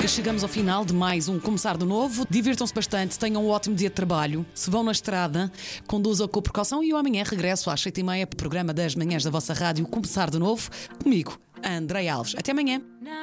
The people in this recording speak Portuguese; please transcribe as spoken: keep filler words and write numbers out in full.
E chegamos ao final de mais um Começar de Novo. Divirtam-se bastante, tenham um ótimo dia de trabalho. Se vão na estrada, conduzam com precaução. E eu amanhã regresso às sete e meia para o programa das manhãs da vossa rádio Começar de Novo, comigo, a Andreia Alves. Até amanhã.